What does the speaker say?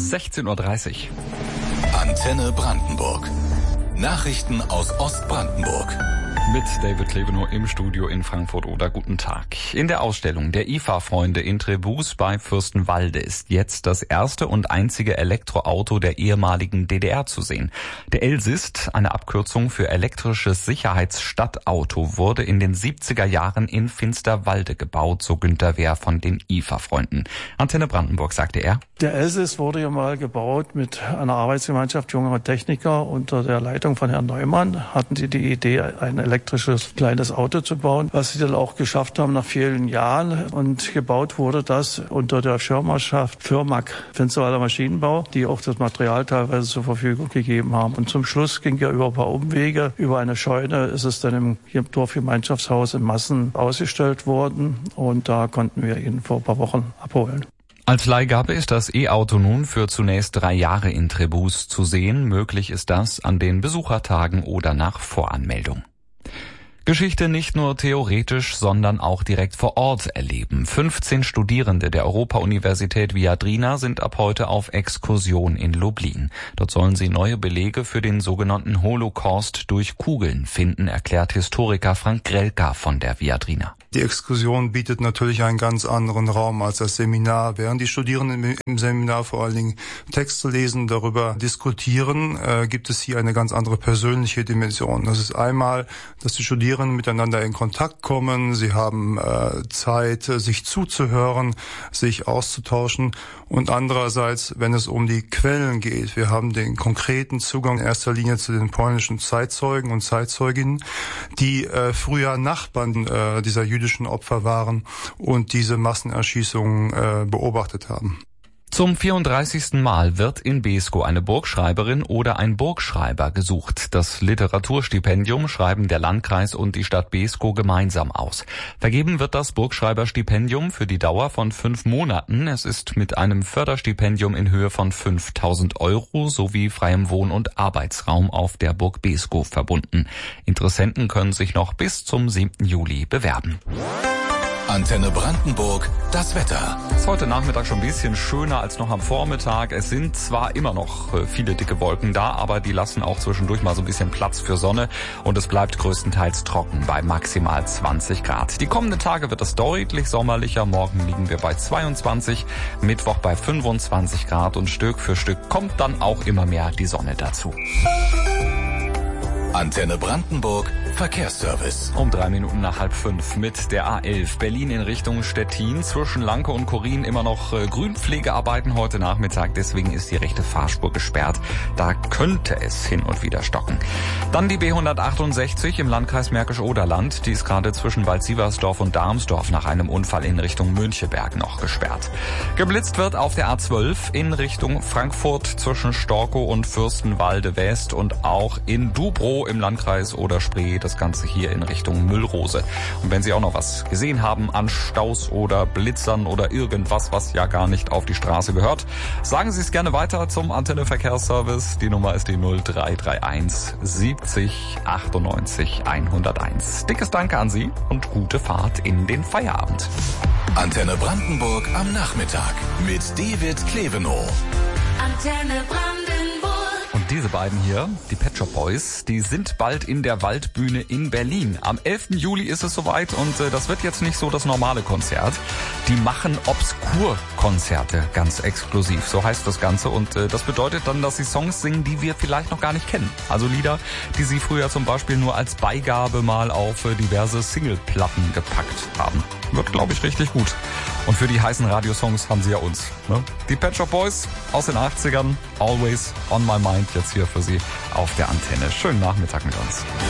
16:30 Uhr. Antenne Brandenburg. Nachrichten aus Ostbrandenburg. Mit David Klevenow im Studio in Frankfurt oder guten Tag. In der Ausstellung der IFA-Freunde in Tribus bei Fürstenwalde ist jetzt das erste und einzige Elektroauto der ehemaligen DDR zu sehen. Der Elsist, eine Abkürzung für elektrisches Sicherheitsstadtauto, wurde in den 70er Jahren in Finsterwalde gebaut, so Günter Wehr von den IFA-Freunden. Antenne Brandenburg, sagte er. Der Elsist wurde ja mal gebaut mit einer Arbeitsgemeinschaft junger Techniker unter der Leitung von Herrn Neumann. Hatten sie die Idee, ein elektrisches kleines Auto zu bauen, was sie dann auch geschafft haben nach vielen Jahren. Und gebaut wurde das unter der Schirmherrschaft Firmac, Finsterwalder Maschinenbau, die auch das Material teilweise zur Verfügung gegeben haben. Und zum Schluss ging ja über ein paar Umwege, über eine Scheune ist es dann im Dorfgemeinschaftshaus in Massen ausgestellt worden. Und da konnten wir ihn vor ein paar Wochen abholen. Als Leihgabe ist das E-Auto nun für zunächst 3 Jahre in Tribus zu sehen. Möglich ist das an den Besuchertagen oder nach Voranmeldung. Geschichte nicht nur theoretisch, sondern auch direkt vor Ort erleben. 15 Studierende der Europa-Universität Viadrina sind ab heute auf Exkursion in Lublin. Dort sollen sie neue Belege für den sogenannten Holocaust durch Kugeln finden, erklärt Historiker Frank Grelka von der Viadrina. Die Exkursion bietet natürlich einen ganz anderen Raum als das Seminar. Während die Studierenden im Seminar vor allen Dingen Texte lesen, darüber diskutieren, gibt es hier eine ganz andere persönliche Dimension. Das ist einmal, dass die Studierenden miteinander in Kontakt kommen. Sie haben Zeit, sich zuzuhören, sich auszutauschen. Und andererseits, wenn es um die Quellen geht, wir haben den konkreten Zugang in erster Linie zu den polnischen Zeitzeugen und Zeitzeuginnen, die früher Nachbarn dieser jüdischen Opfer waren und diese Massenerschießungen beobachtet haben. Zum 34. Mal wird in Beeskow eine Burgschreiberin oder ein Burgschreiber gesucht. Das Literaturstipendium schreiben der Landkreis und die Stadt Beeskow gemeinsam aus. Vergeben wird das Burgschreiberstipendium für die Dauer von 5 Monaten. Es ist mit einem Förderstipendium in Höhe von 5.000 € sowie freiem Wohn- und Arbeitsraum auf der Burg Beeskow verbunden. Interessenten können sich noch bis zum 7. Juli bewerben. Antenne Brandenburg, das Wetter. Es ist heute Nachmittag schon ein bisschen schöner als noch am Vormittag. Es sind zwar immer noch viele dicke Wolken da, aber die lassen auch zwischendurch mal so ein bisschen Platz für Sonne und es bleibt größtenteils trocken bei maximal 20 Grad. Die kommenden Tage wird es deutlich sommerlicher. Morgen liegen wir bei 22, Mittwoch bei 25 Grad und Stück für Stück kommt dann auch immer mehr die Sonne dazu. Antenne Brandenburg, Verkehrsservice. Um 3 Minuten nach 4:30 mit der A11 Berlin in Richtung Stettin. Zwischen Lanke und Korin immer noch Grünpflegearbeiten heute Nachmittag. Deswegen ist die rechte Fahrspur gesperrt. Da könnte es hin und wieder stocken. Dann die B168 im Landkreis Märkisch-Oderland. Die ist gerade zwischen Wald-Sieversdorf und Darmsdorf nach einem Unfall in Richtung Müncheberg noch gesperrt. Geblitzt wird auf der A12 in Richtung Frankfurt zwischen Storkow und Fürstenwalde West und auch in Dubrow im Landkreis Oder-Spree. Das Ganze hier in Richtung Müllrose. Und wenn Sie auch noch was gesehen haben an Staus oder Blitzern oder irgendwas, was ja gar nicht auf die Straße gehört, sagen Sie es gerne weiter zum Antenne Verkehrsservice. Die Nummer ist die 0331 70 98 101. Dickes Danke an Sie und gute Fahrt in den Feierabend. Antenne Brandenburg am Nachmittag mit David Klevenow. Antenne Brandenburg. Und diese beiden hier, die Pet Shop Boys, die sind bald in der Waldbühne in Berlin. Am 11. Juli ist es soweit und das wird jetzt nicht so das normale Konzert. Die machen Obskur-Konzerte, ganz exklusiv, so heißt das Ganze. Und das bedeutet dann, dass sie Songs singen, die wir vielleicht noch gar nicht kennen. Also Lieder, die sie früher zum Beispiel nur als Beigabe mal auf diverse Singleplatten gepackt haben. Wird, glaube ich, richtig gut. Und für die heißen Radiosongs haben sie ja uns. Ne? Die Pet Shop Boys aus den 80ern, Always on My Mind, jetzt hier für Sie auf der Antenne. Schönen Nachmittag mit uns.